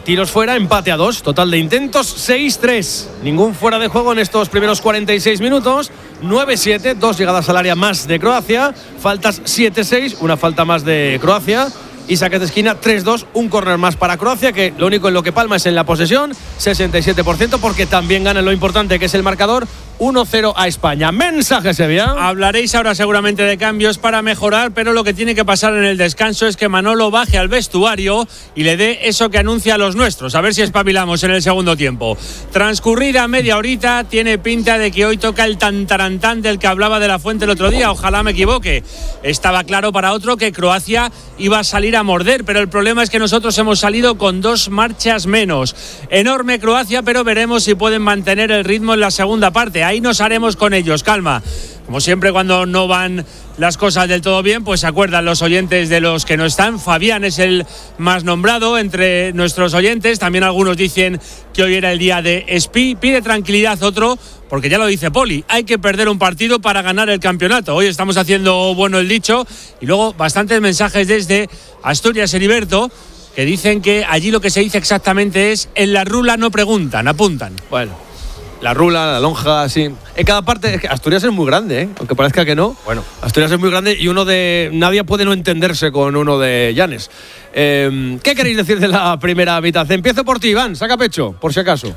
tiros fuera, empate a 2. Total de intentos, 6-3. Ningún fuera de juego en estos primeros 46 minutos. 9-7, 2 llegadas al área más de Croacia. Faltas 7-6, una falta más de Croacia. Y saques de esquina 3-2, un córner más para Croacia, que lo único en lo que palma es en la posesión, 67%, porque también gana en lo importante que es el marcador, 1-0 a España. Mensaje, Sevilla. Hablaréis ahora seguramente de cambios para mejorar, pero lo que tiene que pasar en el descanso es que Manolo baje al vestuario y le dé eso que anuncia a los nuestros, a ver si espabilamos en el segundo tiempo. Transcurrida media horita, tiene pinta de que hoy toca el tantarantán del que hablaba de la Fuente el otro día, ojalá me equivoque. Estaba claro para otro que Croacia iba a salir a morder, pero el problema es que nosotros hemos salido con 2 marchas menos. Enorme Croacia, pero veremos si pueden mantener el ritmo en la segunda parte. Ahí nos haremos con ellos, calma. Como siempre, cuando no van las cosas del todo bien, pues se acuerdan los oyentes de los que no están. Fabián es el más nombrado entre nuestros oyentes. También algunos dicen que hoy era el día de Espi. Pide tranquilidad otro, porque ya lo dice Poli, hay que perder un partido para ganar el campeonato. Hoy estamos haciendo bueno el dicho. Y luego bastantes mensajes desde Asturias, Heriberto, que dicen que allí lo que se dice exactamente es: en la rula no preguntan, apuntan. Bueno, la rula, la lonja, sí. En cada parte, es que Asturias es muy grande, ¿eh? Aunque parezca que no. Bueno, Asturias es muy grande y nadie puede no entenderse con uno de Llanes. ¿Qué queréis decir de la primera mitad? Empiezo por ti, Iván, saca pecho, por si acaso.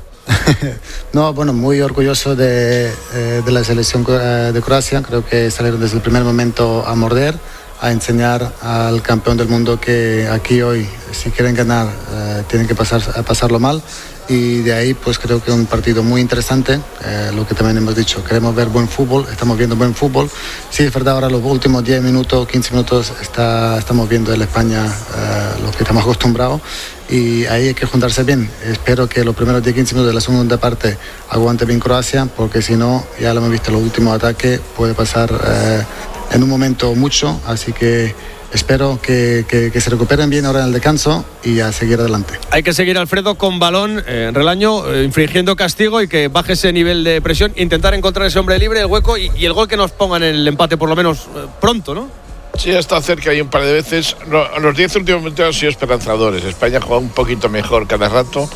No, bueno, muy orgulloso de la selección de Croacia. Creo que salieron desde el primer momento a morder, a enseñar al campeón del mundo que aquí hoy, si quieren ganar, tienen que pasarlo mal. Y de ahí pues creo que un partido muy interesante, lo que también hemos dicho, queremos ver buen fútbol, estamos viendo buen fútbol. Sí, es verdad, ahora los últimos 10 minutos, 15 minutos estamos viendo en España lo que estamos acostumbrados, y ahí hay que juntarse bien. Espero que los primeros 10-15 minutos de la segunda parte aguante bien Croacia, porque si no, ya lo hemos visto, los últimos ataques puede pasar en un momento mucho, así que espero que se recuperen bien ahora en el descanso y a seguir adelante. Hay que seguir, Alfredo, con balón en Relaño, infringiendo castigo, y que baje ese nivel de presión, intentar encontrar ese hombre libre, el hueco y el gol que nos ponga en el empate por lo menos pronto, ¿no? Sí, está cerca y un par de veces. Los 10 últimos minutos han sido esperanzadores. España juega un poquito mejor cada rato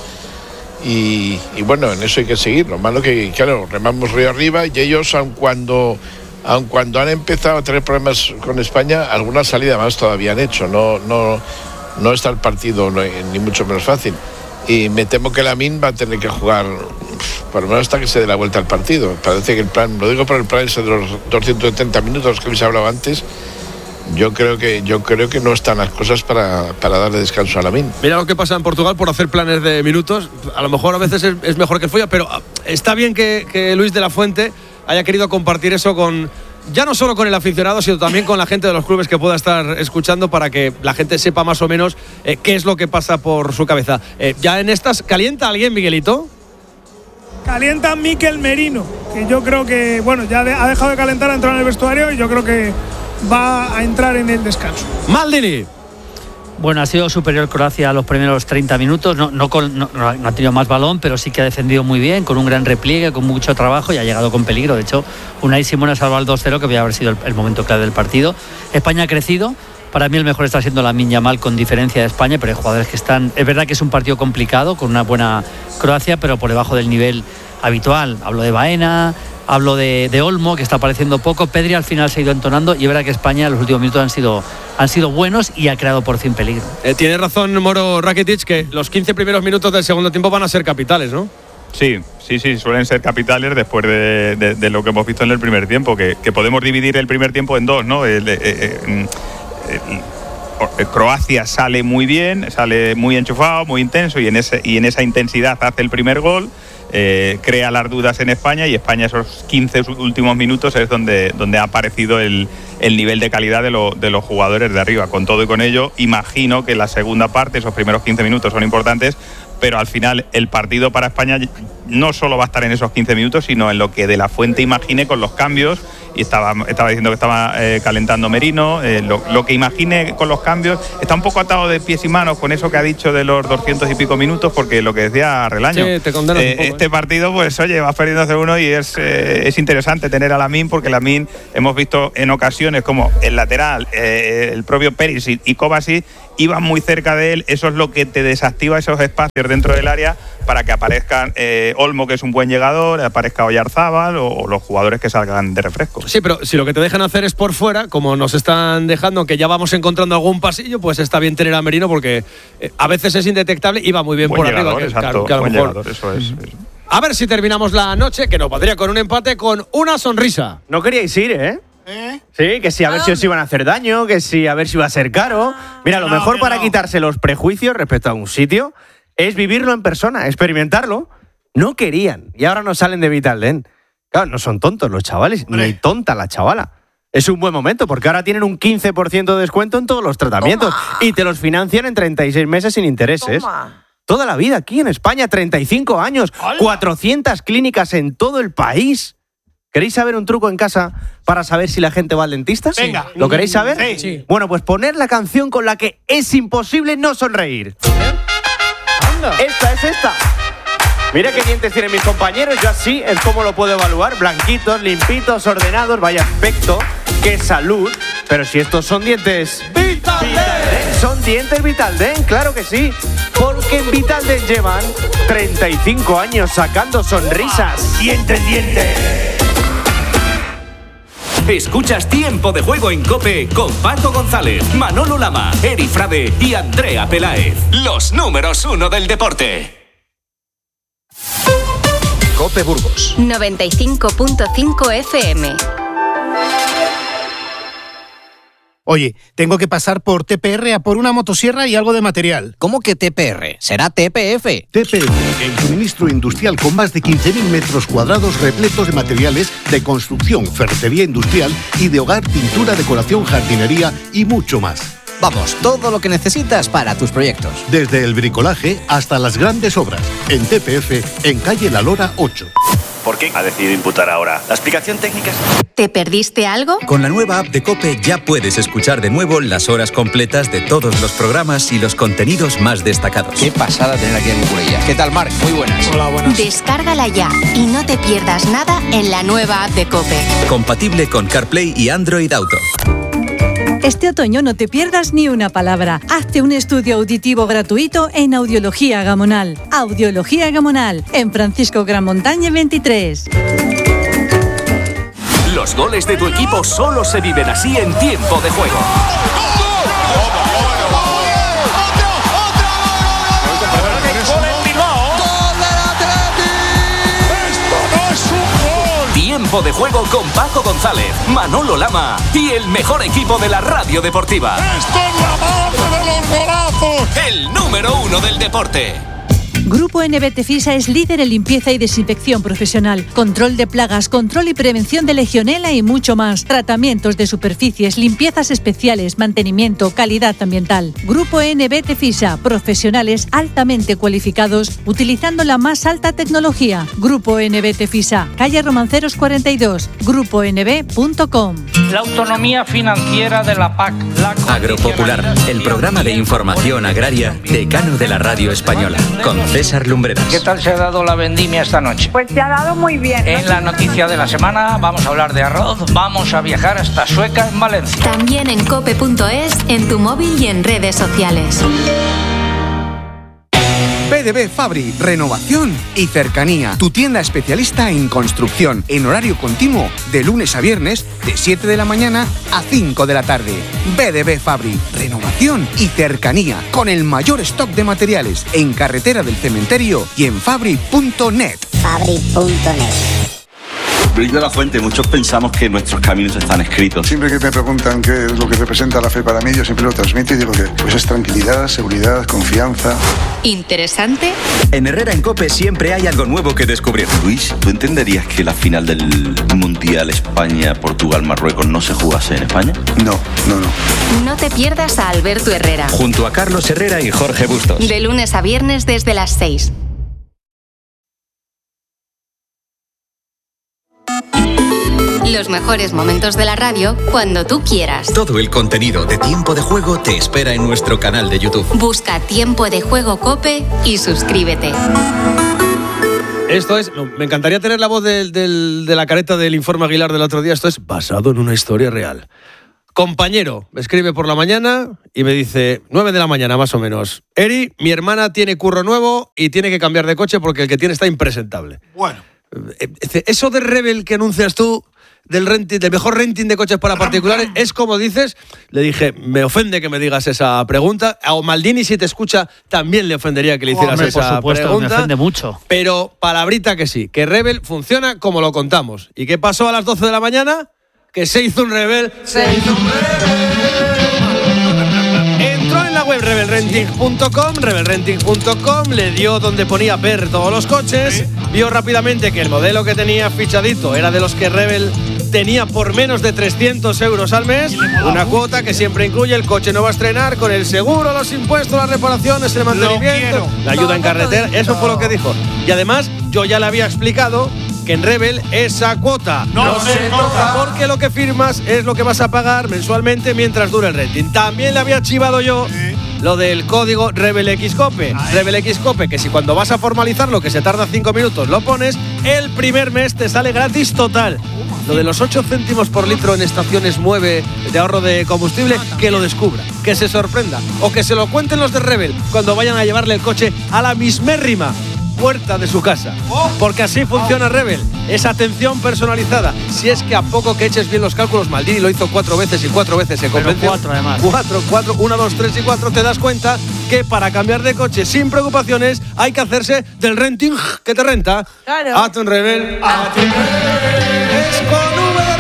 y bueno, en eso hay que seguir. Lo malo que, claro, remamos río arriba y ellos, aun cuando han empezado a tener problemas con España, alguna salida más todavía han hecho. No está el partido ni mucho menos fácil. Y me temo que Lamine va a tener que jugar por lo menos hasta que se dé la vuelta al partido. Parece que el plan, lo digo por el plan ese de los 270 minutos que les hablaba antes, yo creo que no están las cosas para darle descanso a Lamine. Mira lo que pasa en Portugal por hacer planes de minutos. A lo mejor a veces es mejor que el folla, pero está bien que Luis de la Fuente haya querido compartir eso ya no solo con el aficionado, sino también con la gente de los clubes que pueda estar escuchando, para que la gente sepa más o menos qué es lo que pasa por su cabeza. ¿Ya en estas calienta alguien, Miguelito? Calienta Mikel Merino, que yo creo que, bueno, ya ha dejado de calentar, ha entrado en el vestuario y yo creo que va a entrar en el descanso. Maldini. Bueno, ha sido superior Croacia a los primeros 30 minutos, no ha tenido más balón, pero sí que ha defendido muy bien, con un gran repliegue, con mucho trabajo, y ha llegado con peligro. De hecho, Unai Simón ha salvado el 2-0, que podría haber sido el momento clave del partido. España ha crecido. Para mí el mejor está siendo Lamine Yamal, con diferencia de España, pero hay jugadores que están... Es verdad que es un partido complicado, con una buena Croacia, pero por debajo del nivel habitual. Hablo de Baena, hablo de Olmo, que está apareciendo poco. Pedri al final se ha ido entonando, y es verdad que España en los últimos minutos han sido buenos y ha creado por fin peligro. Tiene razón Moro Rakitic, que los 15 primeros minutos del segundo tiempo van a ser capitales, ¿no? Sí, suelen ser capitales después de lo que hemos visto en el primer tiempo, que podemos dividir el primer tiempo en dos, ¿no? Croacia sale muy bien, sale muy enchufado, muy intenso, y en esa intensidad hace el primer gol, crea las dudas en España, y España esos 15 últimos minutos es donde ha aparecido el nivel de calidad de los jugadores de arriba. Con todo y con ello, imagino que la segunda parte, esos primeros 15 minutos son importantes, pero al final el partido para España no solo va a estar en esos 15 minutos, sino en lo que De la Fuente imagine con los cambios. Y estaba diciendo que estaba calentando Merino, lo que imagine con los cambios. Está un poco atado de pies y manos con eso que ha dicho de los 200 y pico minutos, porque lo que decía Relaño, sí, te condenas un poco, este partido, pues oye, vas perdiendo 0-1 y es interesante tener a Lamine, porque Lamine hemos visto en ocasiones como el lateral, el propio Perisic y Kovacic iban muy cerca de él. Eso es lo que te desactiva esos espacios dentro del área para que aparezcan Olmo, que es un buen llegador, aparezca Oyarzábal o los jugadores que salgan de refresco. Sí, pero si lo que te dejan hacer es por fuera, como nos están dejando, que ya vamos encontrando algún pasillo, pues está bien tener a Merino, porque a veces es indetectable y va muy bien buen por llegador, arriba. exacto, que a lo buen mejor. llegador, eso es. A ver si terminamos la noche, que nos valdría con un empate, con una sonrisa. No queríais ir, ¿eh? Sí, que sí, a ver si os iban a hacer daño, que sí, a ver si iba a ser caro. Mira, lo mejor para quitarse los prejuicios respecto a un sitio es vivirlo en persona, experimentarlo. No querían y ahora no salen de Vitaldent. Claro, no son tontos los chavales, ni tonta la chavala. Es un buen momento porque ahora tienen un 15% de descuento en todos los tratamientos. Y te los financian en 36 meses sin intereses. Toda la vida aquí en España, 35 años, 400 clínicas en todo el país. ¿Queréis saber un truco en casa para saber si la gente va al dentista? Venga. ¿Lo queréis saber? Sí. Bueno, pues poner la canción con la que es imposible no sonreír. Esta es esta. Mira qué dientes tienen mis compañeros, yo así es como lo puedo evaluar. Blanquitos, limpitos, ordenados, vaya aspecto, qué salud. Pero si estos son dientes Vitaldent, son dientes Vitaldent, claro que sí. Porque en Vitaldent llevan 35 años sacando sonrisas. ¡Dientes! Escuchas Tiempo de Juego en COPE con Paco González, Manolo Lama, Eri Frade y Andrea Peláez. Los números 1 del deporte. COPE Burgos 95.5 FM. Oye, tengo que pasar por TPR a por una motosierra y algo de material. ¿Cómo que TPR? Será TPF. TPF, el suministro industrial con más de 15.000 metros cuadrados repletos de materiales de construcción, ferretería industrial y de hogar, pintura, decoración, jardinería y mucho más. Vamos, todo lo que necesitas para tus proyectos. Desde el bricolaje hasta las grandes obras. En TPF, en calle La Lora 8. ¿Por qué ha decidido imputar ahora? ¿La explicación técnica es...? ¿Te perdiste algo? Con la nueva app de COPE ya puedes escuchar de nuevo las horas completas de todos los programas y los contenidos más destacados. Qué pasada tener aquí a Nicolella. ¿Qué tal, Marc? Muy buenas. Hola, buenas. Descárgala ya y no te pierdas nada en la nueva app de COPE. Compatible con CarPlay y Android Auto. Este otoño no te pierdas ni una palabra. Hazte un estudio auditivo gratuito en Audiología Gamonal. Audiología Gamonal, en Francisco Gran Montaña 23. Los goles de tu equipo solo se viven así en Tiempo de Juego. Tiempo de Juego con Paco González, Manolo Lama y el mejor equipo de la radio deportiva. ¡Esto es la madre de los golazos! El número 1 del deporte. Grupo NB Tefisa es líder en limpieza y desinfección profesional, control de plagas, control y prevención de legionela y mucho más. Tratamientos de superficies, limpiezas especiales, mantenimiento, calidad ambiental. Grupo NB Tefisa, profesionales altamente cualificados utilizando la más alta tecnología. Grupo NB Tefisa, calle Romanceros 42, gruponb.com. La autonomía financiera de la PAC. Agropopular, el programa de información agraria decano de la radio española, con César Lumbreras. ¿Qué tal se ha dado la vendimia esta noche? Pues se ha dado muy bien. En la noticia de la semana vamos a hablar de arroz, vamos a viajar hasta Sueca en Valencia. También en cope.es, en tu móvil y en redes sociales. BDB Fabri, renovación y cercanía. Tu tienda especialista en construcción, en horario continuo, de lunes a viernes, de 7 de la mañana a 5 de la tarde. BDB Fabri, renovación y cercanía, con el mayor stock de materiales, en Carretera del Cementerio y en fabri.net. Fabri.net. De la Fuente, muchos pensamos que nuestros caminos están escritos. Siempre que me preguntan qué es lo que representa la fe para mí, yo siempre lo transmito y digo que pues es tranquilidad, seguridad, confianza. ¿Interesante? En Herrera en COPE siempre hay algo nuevo que descubrir. Luis, ¿tú entenderías que la final del Mundial España-Portugal-Marruecos no se jugase en España? No. No te pierdas a Alberto Herrera. Junto a Carlos Herrera y Jorge Bustos. De lunes a viernes desde las 6. Los mejores momentos de la radio cuando tú quieras. Todo el contenido de Tiempo de Juego te espera en nuestro canal de YouTube. Busca Tiempo de Juego COPE y suscríbete. Esto es, me encantaría tener la voz de la careta del Informe Aguilar del otro día. Esto es basado en una historia real. Compañero, me escribe por la mañana y me dice, 9 de la mañana más o menos. Eri, mi hermana tiene curro nuevo y tiene que cambiar de coche porque el que tiene está impresentable. Bueno. Eso de Rebel que anuncias tú, del mejor renting de coches para particulares, es como dices. Le dije, me ofende que me digas esa pregunta. A Maldini, si te escucha, también le ofendería que le hicieras esa por supuesto, pregunta. Me ofende mucho. Pero palabrita que sí, que Rebel funciona como lo contamos. ¿Y qué pasó a las 12 de la mañana? Que se hizo un Rebel. Entró en la web rebelrenting.com, le dio donde ponía ver todos los coches, vio rápidamente que el modelo que tenía fichadito era de los que Rebel tenía por menos de 300 euros al mes, una cuota que siempre incluye el coche nuevo a estrenar, con el seguro, los impuestos, las reparaciones, el mantenimiento, la ayuda en carretera. Eso fue lo que dijo. Y además, yo ya le había explicado que en Rebel esa cuota no se toca, porque lo que firmas es lo que vas a pagar mensualmente mientras dure el renting. También le había chivado yo lo del código RebelXCOPE. RebelXCOPE, que si cuando vas a formalizarlo, que se tarda 5 minutos, lo pones, el primer mes te sale gratis total. Lo de los 8 céntimos por litro en estaciones Mueve de ahorro de combustible, que lo descubra, que se sorprenda, o que se lo cuenten los de Rebel cuando vayan a llevarle el coche a la mismérrima puerta de su casa, porque así funciona Rebel, esa atención personalizada. Si es que a poco que eches bien los cálculos, Maldini lo hizo 4 veces y 4 veces se convenció. 4 además. 4, 1, 2, 3 y 4, te das cuenta que para cambiar de coche sin preocupaciones hay que hacerse del renting que te renta. Claro. Hazte un Rebel. Es con V de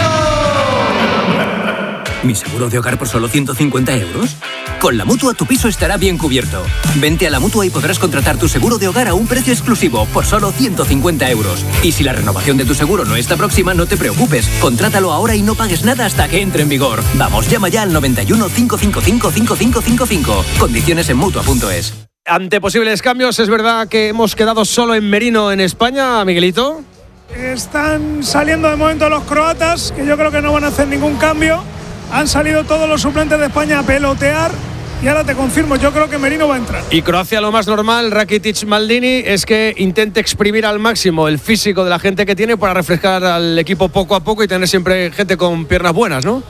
revolución. ¿Mi seguro de hogar por solo 150 euros? Con la Mutua tu piso estará bien cubierto. Vente a la Mutua y podrás contratar tu seguro de hogar a un precio exclusivo por solo 150 euros. Y si la renovación de tu seguro no está próxima, no te preocupes. Contrátalo ahora y no pagues nada hasta que entre en vigor. Vamos, llama ya al 91 555 5555. Condiciones en Mutua.es. Ante posibles cambios, ¿es verdad que hemos quedado solo en Merino en España, Miguelito? Están saliendo de momento los croatas, que yo creo que no van a hacer ningún cambio. Han salido todos los suplentes de España a pelotear. Y ahora te confirmo, yo creo que Merino va a entrar. Y Croacia, lo más normal, Rakitic, Maldini, es que intente exprimir al máximo el físico de la gente que tiene para refrescar al equipo poco a poco y tener siempre gente con piernas buenas, ¿no?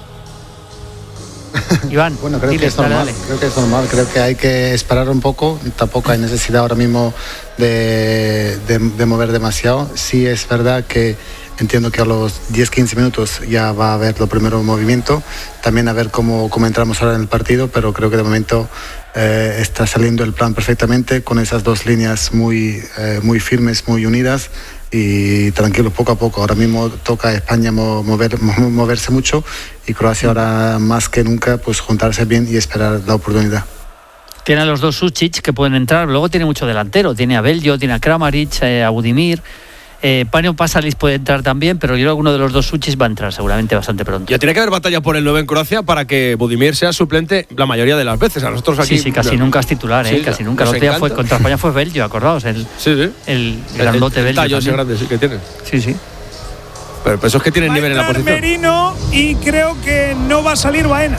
Iván, bueno, creo que es normal. Creo que hay que esperar un poco. Tampoco hay necesidad ahora mismo de mover demasiado. Sí es verdad que entiendo que a los 10-15 minutos ya va a haber los primeros movimientos. También a ver cómo entramos ahora en el partido, pero creo que de momento está saliendo el plan perfectamente con esas dos líneas muy firmes, muy unidas. Y tranquilo, poco a poco. Ahora mismo toca a España moverse mucho y Croacia ahora más que nunca pues juntarse bien y esperar la oportunidad. Tiene a los dos Sučić que pueden entrar, luego tiene mucho delantero, tiene a Beljo, tiene a Kramaric, a Budimir. Panio Pasalic puede entrar también, pero yo creo que alguno de los dos Sučić va a entrar seguramente bastante pronto. Ya tiene que haber batalla por el 9 en Croacia para que Budimir sea suplente la mayoría de las veces. A nosotros aquí. Sí, casi nunca es titular, casi nunca. El otro día contra España fue Beljo, acordaos, el grandote Beljo. El tallo ese grande que tiene. Sí. Pero eso es que tienen nivel en la posición. Merino y creo que no va a salir Baena.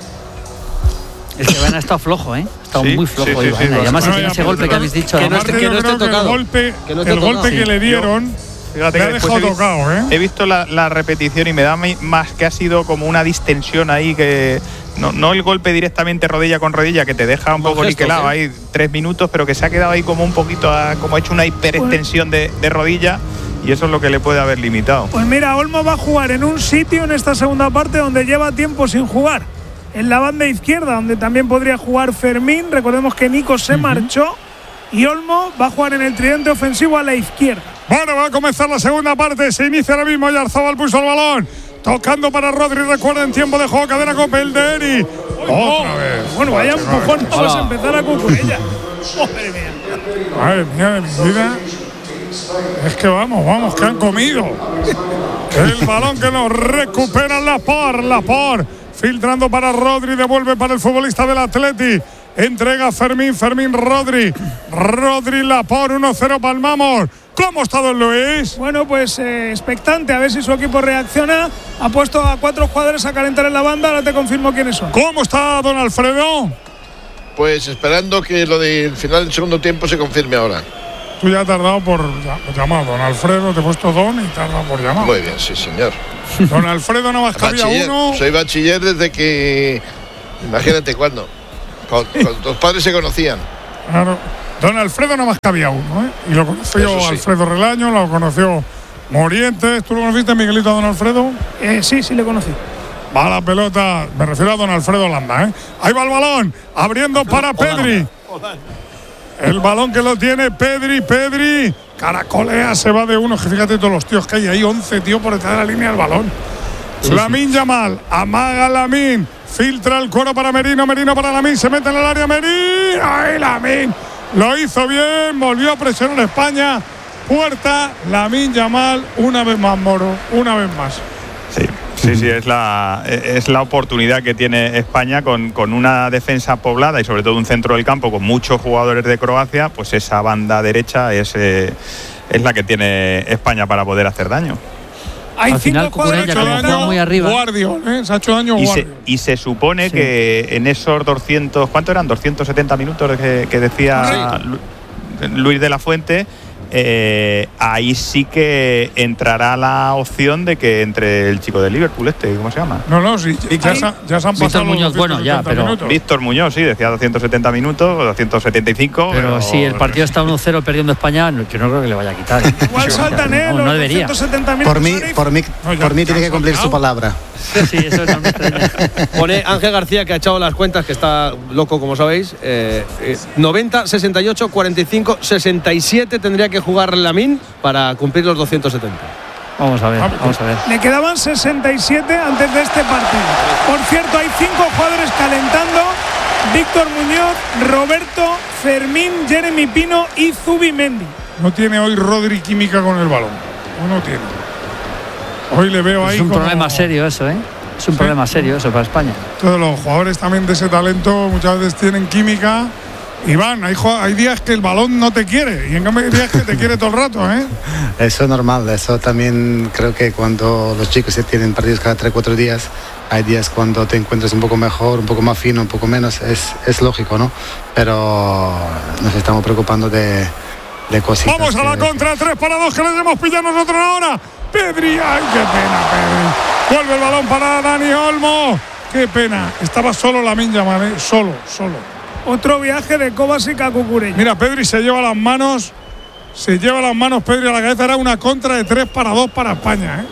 Es que Baena ha estado flojo, ¿eh? Ha estado muy flojo hoy Baena. Y además, si tiene ese golpe que habéis dicho. Que no esté tocado. El golpe que le dieron. Fíjate que ha dejado tocado, ¿eh? He visto la repetición y me da más que ha sido como una distensión ahí, que no el golpe directamente rodilla con rodilla, que te deja un poco niquelado ahí 3 minutos, pero que se ha quedado ahí como un poquito, como ha hecho una hiperextensión de rodilla, y eso es lo que le puede haber limitado. Pues mira, Olmo va a jugar en un sitio en esta segunda parte donde lleva tiempo sin jugar, en la banda izquierda, donde también podría jugar Fermín. Recordemos que Nico se marchó y Olmo va a jugar en el tridente ofensivo a la izquierda. Bueno, va a comenzar la segunda parte. Se inicia ahora mismo. Yarzabal puso el balón. Tocando para Rodri. Recuerden, tiempo de juego. Cadena Cope, el de Eri. Otra vez. Bueno, vaya empujón. Vamos a empezar a Cucurella. Madre mía. Madre mía de mi vida. Es que vamos, que han comido. El balón que nos recupera Laporte. Filtrando para Rodri, devuelve para el futbolista del Atleti. Entrega Fermín, Rodri. Rodri Laporte, 1-0 palmamos. ¿Cómo está don Luis? Bueno, pues expectante, a ver si su equipo reacciona. Ha puesto a 4 jugadores a calentar en la banda, ahora te confirmo quiénes son. ¿Cómo está don Alfredo? Pues esperando que lo del final del segundo tiempo se confirme ahora. Tú ya has tardado por llamar, don Alfredo, te he puesto don y te has dado por llamar. Muy bien, sí, señor. Don Alfredo no más cabía uno. Soy bachiller desde que… Imagínate cuándo. Cuando tus padres se conocían. Claro. Don Alfredo no más cabía uno, ¿eh? Y lo conoció sí. Alfredo Relaño, lo conoció Morientes. ¿Tú lo conociste, Miguelito, a don Alfredo? Sí, le conocí. Va la pelota, me refiero a don Alfredo Landa, ¿eh? Ahí va el balón, abriendo para Pedri. El balón que lo tiene Pedri. Caracolea, se va de uno. Que fíjate todos los tíos que hay ahí, 11 tíos por detrás de la línea del balón. Sí, Lamine Yamal, amaga Lamine. Filtra el cuero para Merino para Lamine, se mete en el área Merino. ¡Ay, Lamine! Lo hizo bien, volvió a presionar España. Puerta, Lamine Yamal, una vez más, Moro, una vez más. Sí, es la oportunidad que tiene España con una defensa poblada y sobre todo un centro del campo con muchos jugadores de Croacia, pues esa banda derecha es la que tiene España para poder hacer daño. Hay al final Cucurella como muy arriba. Guardiol, se ha hecho daño y se supone que en esos 200, ¿cuánto eran? 270 minutos que decía Luis de la Fuente, ahí sí que entrará la opción de que entre el chico de Liverpool ¿cómo se llama? No, sí, ya se han pasado Víctor Muñoz, bueno, ya, pero minutos. Víctor Muñoz, sí, decía 270 minutos o 275. Pero si el partido está 1-0 perdiendo España, yo no creo que le vaya a quitar. Igual saltan no debería. 270 minutos. Por mí tiene que cumplir su palabra. Sí, eso no me extraña. Pone Ángel García, que ha echado las cuentas, que está loco, como sabéis. 90, 68, 45, 67 tendría que jugar Lamine para cumplir los 270. Vamos a ver. Le quedaban 67 antes de este partido. Por cierto, hay 5 jugadores calentando: Víctor Muñoz, Roberto, Fermín, Jeremy Pino y Zubimendi. No tiene hoy Rodri química con el balón. No tiene. Hoy le veo ahí. Es un problema serio eso, ¿eh? Es un problema serio eso para España. Todos los jugadores también de ese talento muchas veces tienen química. Iván, hay días que el balón no te quiere y en cambio hay días que te quiere todo el rato, ¿eh? Eso es normal, eso también creo que cuando los chicos se tienen partidos cada 3-4 días, hay días cuando te encuentras un poco mejor, un poco más fino, un poco menos, es lógico, ¿no? Pero nos estamos preocupando de cositas. Vamos a la contra, 3-2 que les hemos pillado nosotros ahora. Pedri, ay, qué pena, Pedri. Vuelve el balón para Dani Olmo. Qué pena, estaba solo Lamine Yamal, ¿eh? Solo. Otro viaje de Kovacic a Cucurella. Mira, Pedri se lleva las manos Pedri a la cabeza. Era una contra de 3-2 para España,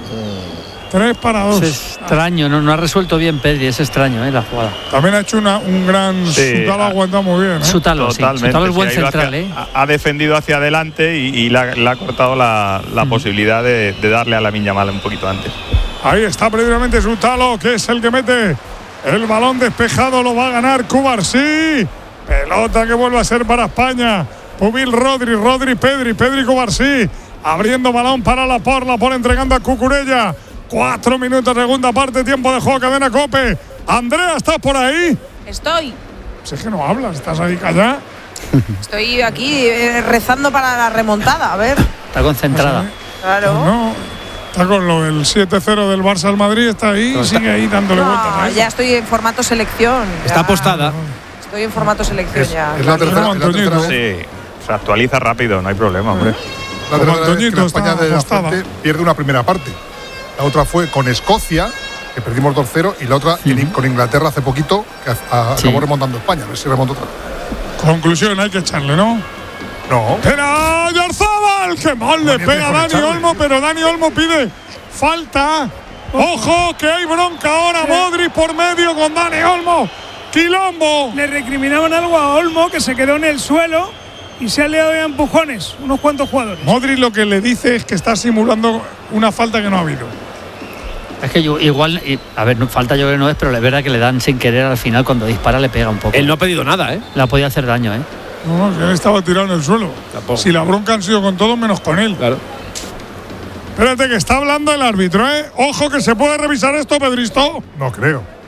3-2. Es extraño, no ha resuelto bien Pedri, es extraño, la jugada. También ha hecho un gran Sutalo, ha aguantado muy bien. Sutalo, totalmente. Sutalo es buen central, ha defendido hacia adelante y le ha cortado la posibilidad de darle a Lamine Yamal un poquito antes. Ahí está previamente Sutalo, que es el que mete el balón despejado, lo va a ganar Cubarsí. Pelota que vuelve a ser para España. Pubil Rodri, Pedri Cubarsí. Abriendo balón para Laporte entregando a Cucurella. 4 minutos, segunda parte, tiempo de juego, cadena COPE. Andrea, ¿estás por ahí? Estoy. Si es que no hablas, estás ahí callada. Estoy aquí rezando para la remontada, a ver. Está concentrada. Claro. No, está con lo del 7-0 del Barça al Madrid, está ahí y sigue ahí dándole vueltas. Ya estoy en formato selección. Está apostada. Estoy en formato selección ya. Es la tercera vez. Sí, se actualiza rápido, no hay problema, hombre. La tercera vez que España de la Fuente pierde una primera parte. La otra fue con Escocia, que perdimos 2-0, y la otra con Inglaterra hace poquito, que acabó remontando España. A ver si remonta otra. Conclusión, hay que echarle, ¿no? No. ¡Era Oyarzabal! ¡Qué mal le pega a Dani Olmo! Pero Dani Olmo pide falta. ¡Ojo, que hay bronca ahora! Modric por medio con Dani Olmo. ¡Quilombo! Le recriminaban algo a Olmo, que se quedó en el suelo y se ha liado a empujones unos cuantos jugadores. Modric lo que le dice es que está simulando una falta que no ha habido. Es que igual, a ver, falta yo creo que no es, pero es verdad que le dan sin querer al final cuando dispara le pega un poco. Él no ha pedido nada, Le ha podido hacer daño, No, él estaba tirado en el suelo. Tampoco. Si la bronca han sido con todos menos con él. Claro. Espérate que está hablando el árbitro, Ojo que se puede revisar esto, Pedristo. No creo.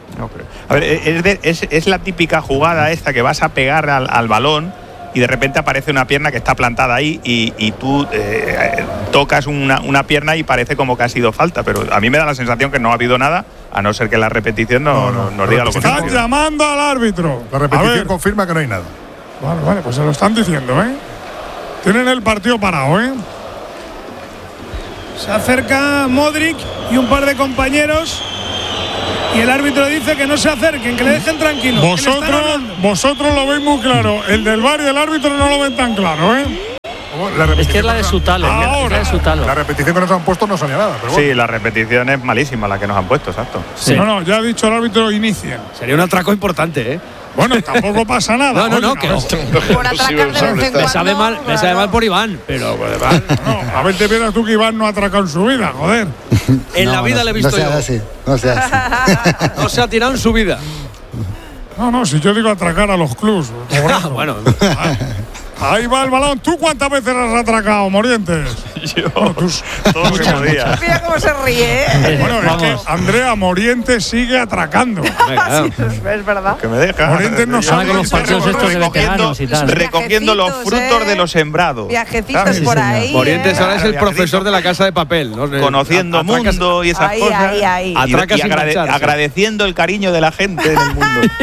No creo. A ver, es la típica jugada esta que vas a pegar al balón y de repente aparece una pierna que está plantada ahí y tú tocas una pierna y parece como que ha sido falta, pero a mí me da la sensación que no ha habido nada, a no ser que la repetición nos diga lo contrario. Están llamando al árbitro. La repetición confirma que no hay nada. Vale, pues se lo están diciendo, ¿eh? Tienen el partido parado, ¿eh? Se acerca Modric y un par de compañeros y el árbitro dice que no se acerquen, que le dejen tranquilo. Vosotros lo veis muy claro. El del VAR y el árbitro no lo ven tan claro, ¿eh? Es que es la de Sutalo. La repetición que nos han puesto no salía nada. Pero bueno. Sí, la repetición es malísima la que nos han puesto, exacto. Sí. No, ya ha dicho el árbitro, inicia. Sería un atraco importante, ¿eh? Bueno, tampoco pasa nada. No, que por atracar de vez en me sabe mal por Iván, pero además. A ver, te piensas tú que Iván no ha atracado en su vida, joder. En la vida le he visto yo. No sea así. No se ha tirado en su vida. No, si yo digo atracar a los clubs. Bueno. Ahí va el balón. ¿Tú cuántas veces has atracado, Morientes? Yo, todo lo que podía. Mira cómo se ríe. Bueno, es que Andrea Morientes sigue atracando. Es verdad. Que me deja. Morientes no sabe con los partidos estos de veteranos y tal. Recogiendo los frutos de los sembrados. Viajecitos por ahí. Morientes ahora es el profesor de la Casa de Papel, ¿no? Conociendo mundo y esas cosas. Ahí. Y agradeciendo el cariño de la gente en el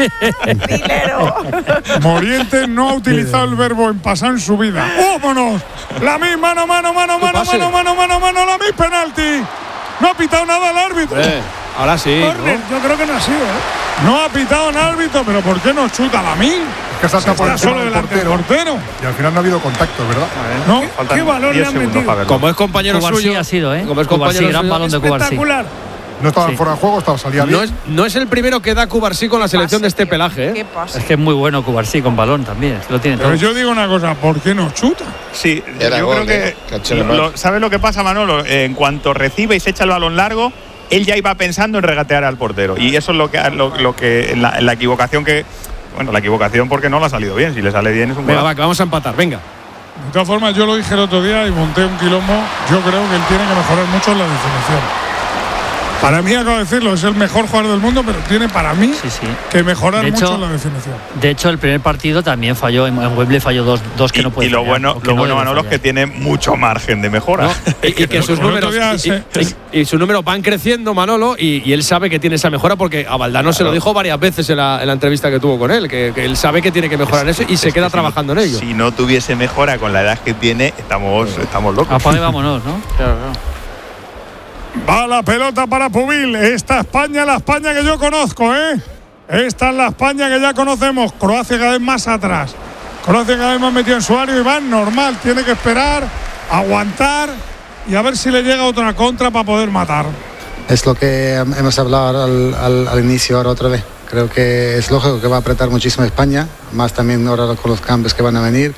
mundo. Morientes no ha utilizado el verbo en pasar en su vida. ¡Vámonos! La misma, mano, la misma penalti. No ha pitado nada el árbitro. Ahora sí. Corner, yo creo que no ha sido, ¿eh? No ha pitado el árbitro, pero ¿por qué no chuta la mil? Es que salta por solo delante del portero. Y al final no ha habido contacto, ¿verdad? No, ¿qué valor le han metido? Como es compañero Cubarsí suyo. ha sido, ¿eh? Como es compañero gran balón de Cubarsí. Espectacular. No estaba fuera de juego, salía bien. No es el primero que da Cubarsí con la selección de este pelaje, ¿eh? ¿Qué pasa? Es que es muy bueno Cubarsí con balón también. Lo tiene todo. Pero yo digo una cosa, ¿por qué no chuta? Sí, Era yo gol, creo que ¿sabes lo que pasa, Manolo? En cuanto recibe y se echa el balón largo, él ya iba pensando en regatear al portero. Y eso es lo que la equivocación que. Bueno, la equivocación porque no le ha salido bien. Si le sale bien es un gol. Venga, va, que vamos a empatar, venga. De todas formas, yo lo dije el otro día y monté un quilombo. Yo creo que él tiene que mejorar mucho en la definición. Para mí, acabo de decirlo, es el mejor jugador del mundo, pero tiene para mí que mejorar mucho en la definición. De hecho, el primer partido también falló, en Wembley falló dos que no puede fallar. Y lo bueno, Manolo, es que tiene mucho margen de mejora. ¿No? Y que sus números y sus números van creciendo, Manolo, y él sabe que tiene esa mejora porque a Valdano se lo dijo varias veces en la entrevista que tuvo con él, que él sabe que tiene que mejorar eso y se queda trabajando en ello. Si no tuviese mejora con la edad que tiene, estamos locos. Apague, vámonos, ¿no? Claro. Va la pelota para Pubil. Esta España, la España que yo conozco, ¿eh? Esta es la España que ya conocemos. Croacia cada vez más atrás. Croacia cada vez más metido en su área y va normal. Tiene que esperar, aguantar y a ver si le llega otra contra para poder matar. Es lo que hemos hablado al inicio ahora otra vez. Creo que es lógico que va a apretar muchísimo España, más también ahora con los cambios que van a venir.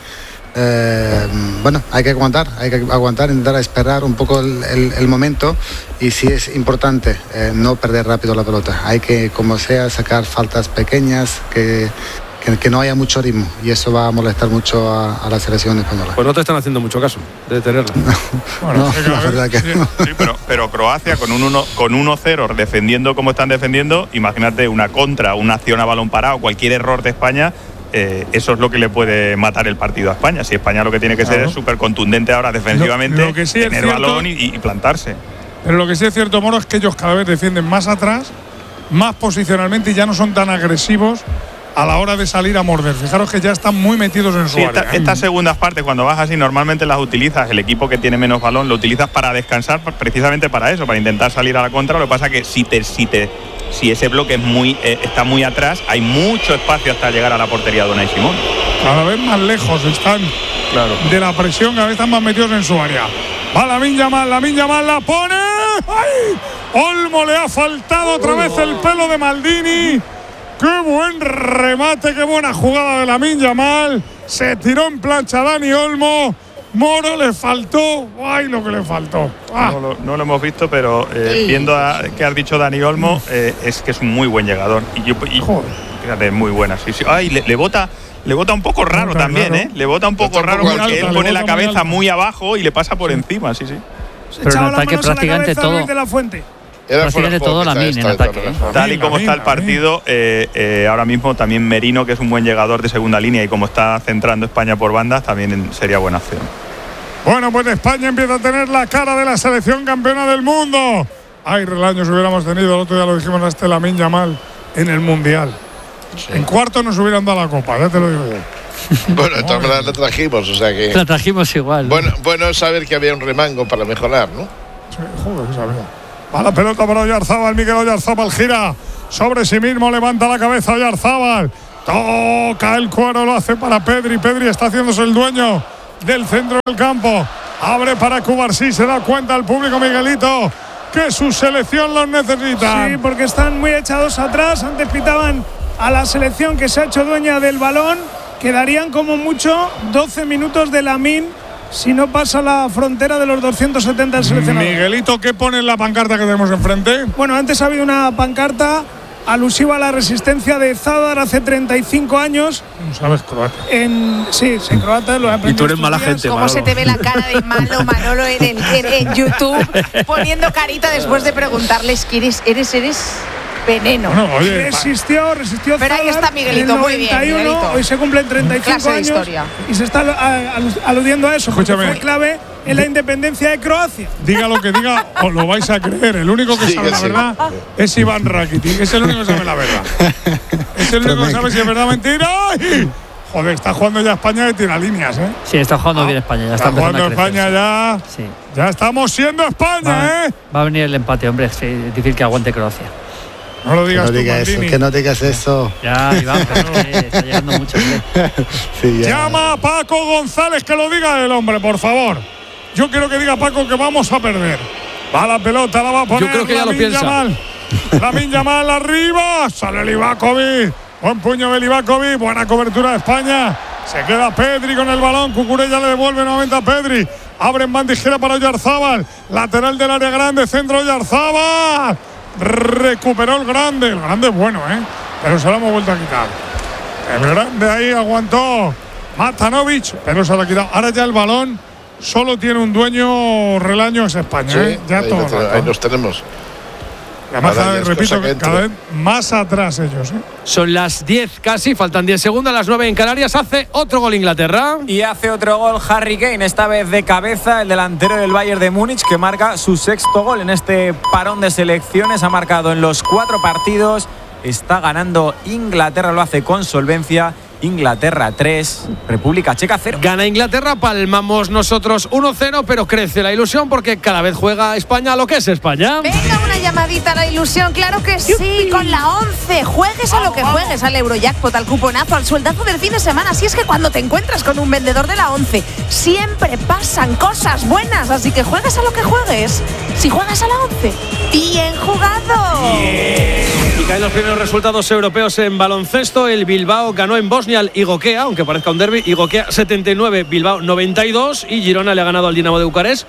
Bueno, hay que aguantar, intentar esperar un poco el momento y si es importante no perder rápido la pelota. Hay que, como sea, sacar faltas pequeñas, que no haya mucho ritmo y eso va a molestar mucho a la selección española. Pues no te están haciendo mucho caso de tenerla. Bueno, no, la verdad que no. Sí, pero Croacia con un 1-0 defendiendo como están defendiendo, imagínate una contra, una acción a balón parado, cualquier error de España. Eso es lo que le puede matar el partido a España. Si España lo que tiene que ser es súper contundente ahora defensivamente, lo que sí tener balón y plantarse. Pero lo que sí es cierto, Moro, es que ellos cada vez defienden más atrás, más posicionalmente y ya no son tan agresivos a la hora de salir a morder. Fijaros que ya están muy metidos en su área. Estas segundas partes, cuando vas así, normalmente las utilizas, el equipo que tiene menos balón, lo utilizas para descansar, precisamente para eso, para intentar salir a la contra. Lo que pasa es que si ese bloque está muy atrás, hay mucho espacio hasta llegar a la portería de Unai Simón. Cada vez más lejos están de la presión, cada vez están más metidos en su área. Va Lamine Yamal la pone. ¡Ay! Olmo le ha faltado otra vez el pelo de Maldini. ¡Qué buen remate, qué buena jugada de Lamine Yamal! Se tiró en plancha Dani Olmo. Moro le faltó. ¡Ay, lo que le faltó! No lo hemos visto, pero viendo que has dicho Dani Olmo, es que es un muy buen llegador. Y fíjate, muy buena. Sí. Ay, le bota un poco raro también, ¿eh? Le bota un poco raro porque él pone la cabeza muy abajo y le pasa por encima, sí. Pero en ataque prácticamente todo. De la Fuente. Tiene todo Lamine en ataque. Tal y como está el partido, ahora mismo también Merino, que es un buen llegador de segunda línea, y como está centrando España por bandas, también sería buena opción. Bueno, pues España empieza a tener la cara de la selección campeona del mundo. Ay, relaños hubiéramos tenido, el otro día lo dijimos, a Lamine Yamal en el Mundial. Sí. En cuarto nos hubieran dado la copa, ya te lo digo yo. Bueno, de todas maneras la trajimos, o sea que… La trajimos igual. Bueno saber que había un remango para mejorar, ¿no? Sí, joder, que sabía. Va la pelota para Oyarzábal, Miguel Oyarzábal gira sobre sí mismo, levanta la cabeza Oyarzábal, toca el cuero, lo hace para Pedri. Pedri está haciéndose el dueño del centro del campo, abre para Cubarsí, se da cuenta el público, Miguelito, que su selección los necesita. Sí, porque están muy echados atrás. Antes pitaban a la selección que se ha hecho dueña del balón. Quedarían como mucho 12 minutos de Lamine si no pasa la frontera de los 270 del seleccionado. Miguelito, ¿qué pone en la pancarta que tenemos enfrente? Bueno, antes ha habido una pancarta alusiva a la resistencia de Zadar hace 35 años. No sabes croata. Sí, croata lo he aprendido. Y tú eres mala gente, ¿Cómo se te ve la cara de malo Manolo en YouTube poniendo carita después de preguntarles que eres veneno? Bueno, oye, resistió pero ahí está Miguelito, muy bien, Miguelito. Hoy se cumplen 35 años y se está aludiendo a eso. Escúchame, fue clave en la independencia de Croacia. Diga lo que diga, os lo vais a creer. El único que sabe la verdad es Iván Rakitic. Es el único que sabe la verdad. Es el único que sabe si es verdad o mentira. ¡Ay! Joder, está jugando ya España de tiralíneas, ¿eh? Sí, está jugando bien España. Ya está jugando España ya. Sí. Ya estamos siendo España, ¿eh? Va a venir el empate, hombre. Es difícil que aguante Croacia. No lo digas, que no digas eso. Ya, Iván, pero está llegando mucho. Sí, llama a Paco González, que lo diga el hombre, por favor. Yo quiero que diga Paco que vamos a perder. Va la pelota, la va a poner. Yo creo que ya lo piensa. Lamine Yamal arriba, sale Livakovic. Buen puño de Livakovic, buena cobertura de España. Se queda Pedri con el balón, Cucurella le devuelve nuevamente a Pedri. Abre en bandejera para Oyarzábal, lateral del área grande, centro Oyarzábal. Recuperó el grande es bueno, pero se lo hemos vuelto a quitar. El grande ahí aguantó Matanovic, pero se lo ha quitado. Ahora ya el balón solo tiene un dueño, Relaño, es España, sí, ya todo. Ahí los tenemos. Además, repito, cada vez más atrás ellos. Son las 10 casi, faltan 10 segundos, las 9 en Canarias. Hace otro gol Inglaterra. Y hace otro gol Harry Kane, esta vez de cabeza, el delantero del Bayern de Múnich, que marca su sexto gol en este parón de selecciones. Ha marcado en los 4 partidos. Está ganando Inglaterra, lo hace con solvencia. Inglaterra 3, República Checa 0. Gana Inglaterra, palmamos nosotros 1-0, pero crece la ilusión porque cada vez juega España a lo que es España. Venga, una llamadita a la ilusión, claro que sí, con la 11. Juegues a lo que juegues, al Eurojackpot, al cuponazo, al sueldazo del fin de semana. Así es que cuando te encuentras con un vendedor de la 11, siempre pasan cosas buenas, así que juegues a lo que juegues. Si juegas a la 11, bien jugado. Y caen los primeros resultados europeos en baloncesto. El Bilbao ganó en Bosnia al Igokea, aunque parezca un derbi. Igokea 79, Bilbao 92, y Girona le ha ganado al Dinamo de Bucarest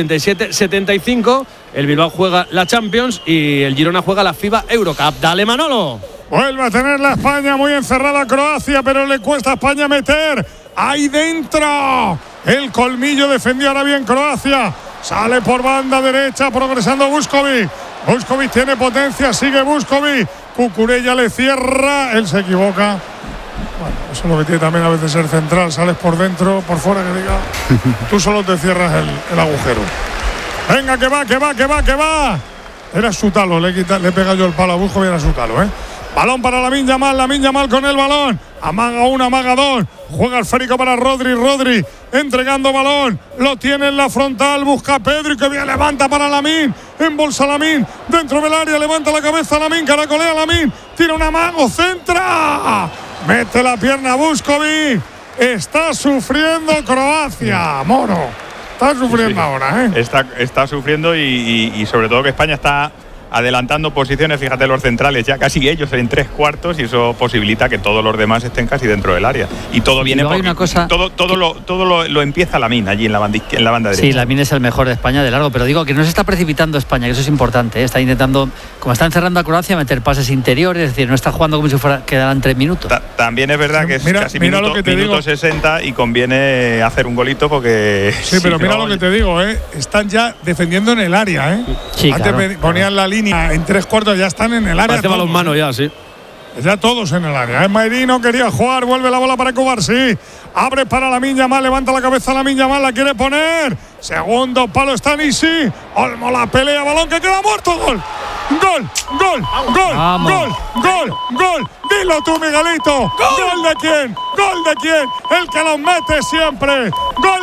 87-75. El Bilbao juega la Champions y el Girona juega la FIBA Eurocup. Dale, Manolo. Vuelve a tener la España muy encerrada a Croacia, pero le cuesta a España meter ahí dentro. El colmillo defendió ahora bien Croacia. Sale por banda derecha, progresando Vuskovic. Vuskovic tiene potencia, sigue Vuskovic. Cucurella le cierra, él se equivoca. Bueno, eso es lo que tiene también a veces ser central. Sales por dentro, por fuera, que diga. Tú solo te cierras el agujero. Venga, que va. Era su talo, le pega yo el palo a Vuskovic, era su talo, Balón para Lamine Yamal con el balón. Amaga uno, amaga dos. Juega el esférico para Rodri, entregando balón. Lo tiene en la frontal, busca a Pedri, que bien levanta para Lamine. Embolsa Lamine, dentro del área, levanta la cabeza Lamine, caracolea Lamine. Tira un amago, centra. Mete la pierna Vuskovic. Está sufriendo Croacia, Moro. Está sufriendo ahora, Está sufriendo y sobre todo que España está adelantando posiciones. Fíjate, los centrales ya casi ellos en 3/4, y eso posibilita que todos los demás estén casi dentro del área. Y todo viene porque una cosa todo lo empieza Lamine allí en la banda derecha. Sí, Lamine es el mejor de España de largo, pero digo que no se está precipitando España, que eso es importante. Está intentando, como está encerrando a Croacia, meter pases interiores, es decir, no está jugando como si quedaran 3 minutos. También es verdad que es casi minuto 60 y conviene hacer un golito porque… Sí, pero mira lo que te digo, están ya defendiendo en el área, Sí, antes claro, ponían la línea línea en 3/4, ya están en el área. Parece balonmano ya, sí. Ya todos en el área. Merino quería jugar, vuelve la bola para Cubarsí. Abre para Lamine Yamal, levanta la cabeza Lamine Yamal, la quiere poner. Segundo palo está Nisi. Olmo la pelea, balón que queda muerto. Gol. Gol, gol, gol, Vamos. gol, gol, gol. Dilo tú, Miguelito. ¿Gol de quién? ¿Gol de quién? El que los mete siempre. Gol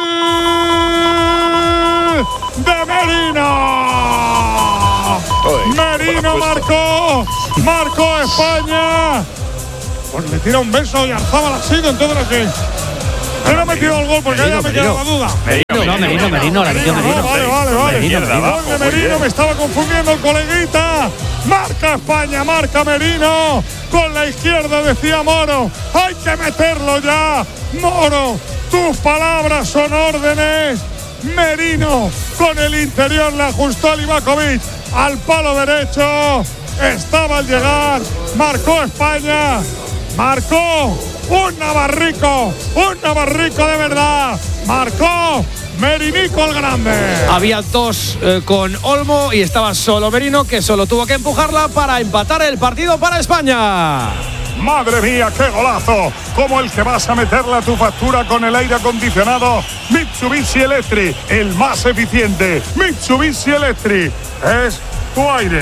de Merino. Merino marcó España. Pues le tira un beso y Arzabal ha sido entonces lo que. Él ha metido el gol porque ya me queda la duda. Merino, la metió Merino. Vale. Merino. Gol de Merino, me estaba confundiendo el coleguita. Marca España, marca Merino. Con la izquierda decía Moro. Hay que meterlo ya. Moro, tus palabras son órdenes. Merino con el interior le ajustó a Livakovic al palo derecho. Estaba al llegar. Marcó España. Marcó un Navarrico de verdad. Marcó Merinico el grande. Había dos con Olmo y estaba solo Merino, que solo tuvo que empujarla para empatar el partido para España. Madre mía, qué golazo. Como el que vas a meterle a tu factura con el aire acondicionado Mitsubishi Electric, el más eficiente. Mitsubishi Electric es tu aire.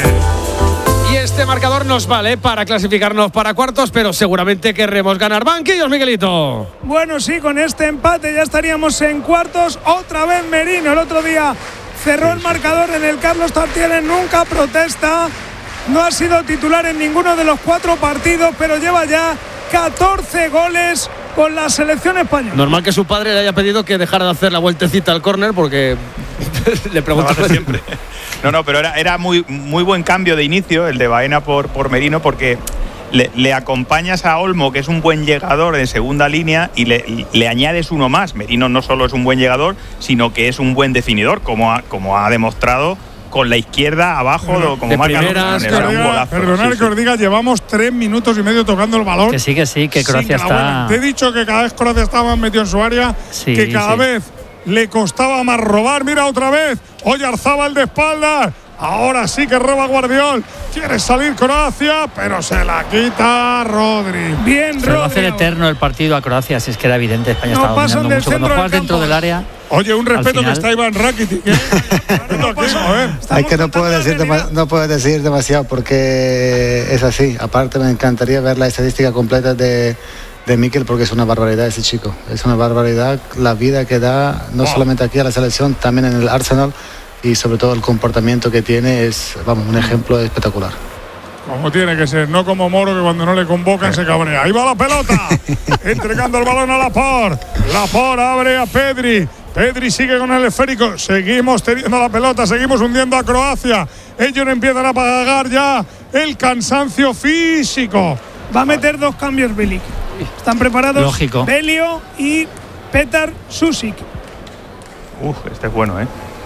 Y este marcador nos vale para clasificarnos para cuartos, pero seguramente querremos ganar. Banquillos, Miguelito. Bueno, sí, con este empate ya estaríamos en cuartos. Otra vez Merino, el otro día cerró el marcador en el Carlos Tartiere, nunca protesta. No ha sido titular en ninguno de los 4 partidos, pero lleva ya 14 goles con la selección española. Normal que su padre le haya pedido que dejara de hacer la vueltecita al córner porque le pregunta siempre. No, pero era muy buen cambio de inicio el de Baena por Merino, porque le acompañas a Olmo, que es un buen llegador en segunda línea, y le añades uno más. Merino no solo es un buen llegador, sino que es un buen definidor, como ha demostrado con la izquierda abajo, como marca primeras. Perdonad que os diga, llevamos 3 minutos y medio tocando el balón. Que sí, que Croacia está. Te he dicho que cada vez Croacia estaba más metido en su área, que cada vez le costaba más robar. Mira otra vez, Oyarzabal de espaldas. Ahora sí que roba Guardiol. Quiere salir Croacia, pero se la quita Rodri. Bien, Rodri. Se va a hacer eterno el partido a Croacia, si es que era evidente. España estaba dominando mucho. Cuando juegas dentro del área. Oye, un respeto final, que está Iván Rakitic. Hay que no puedo decir demasiado porque es así. Aparte me encantaría ver la estadística completa de Mikel, porque es una barbaridad ese chico. Es una barbaridad la vida que da, no solamente aquí a la selección, también en el Arsenal. Y sobre todo el comportamiento que tiene es, un ejemplo espectacular. Como tiene que ser, no como Moro, que cuando no le convocan se cabrea. Ahí va la pelota, entregando el balón a Laporte. Laporte abre a Pedri. Pedri sigue con el esférico. Seguimos teniendo la pelota, seguimos hundiendo a Croacia. Ellos empiezan a pagar ya el cansancio físico. Va a meter 2 cambios Bilic. Están preparados. Lógico. Belio y Petar Susic. Este es bueno,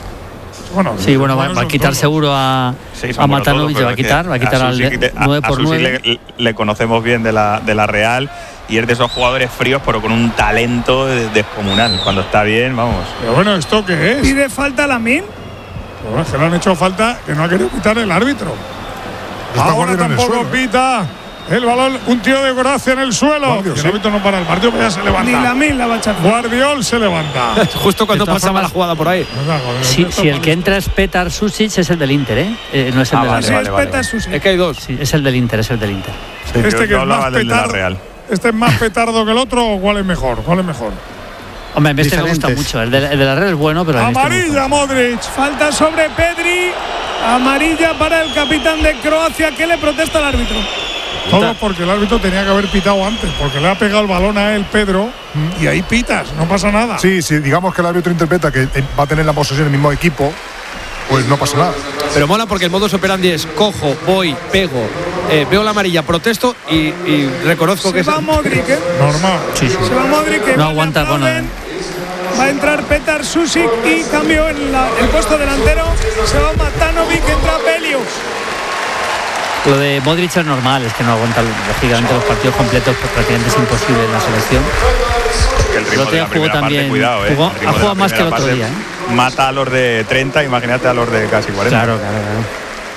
va a quitar seguro a Matanovic, va a quitar al 9x9. Le conocemos bien de la Real y es de esos jugadores fríos, pero con un talento descomunal. Cuando está bien, vamos. Pero ¿esto qué es? ¿Pide falta Lamine? Es que le han hecho falta que no ha querido quitar el árbitro. Ahora tampoco pita. El balón, un tío de Croacia en el suelo. El árbitro no para el partido, pero ya se levanta. Ni Lamine la va a echar. Guardiol se levanta. Justo cuando pasaba la jugada por ahí. Si el que entra es Petar Susic, es el del Inter, no es el de la Real. Es que hay 2. Sí, es el del Inter, Sí, este que es más petardo. ¿Este es más petardo que el otro o cuál es mejor? Hombre, a este me gusta mucho. El de la Real es bueno, pero amarilla Modric. Falta sobre Pedri. Amarilla para el capitán de Croacia, que le protesta al árbitro. Todo porque el árbitro tenía que haber pitado antes, porque le ha pegado el balón a él, Pedro, y ahí pitas, no pasa nada. Sí, digamos que el árbitro interpreta que va a tener la posesión el mismo equipo, pues no pasa nada. Pero mola porque el modus operandi es cojo, voy, pego, veo la amarilla, protesto y reconozco que se va Modric, normal. Sí. Se va Modric, no aguanta con va a entrar Petar Susic y cambio en el puesto delantero. Se va Matanovic, entra Belio. Lo de Modric es normal, es que no aguanta lógicamente los partidos completos, pues prácticamente es imposible en la selección. El ritmo de la primera parte, cuidado, ha jugado más que el otro día. Mata a los de 30, imagínate a los de casi 40. Claro.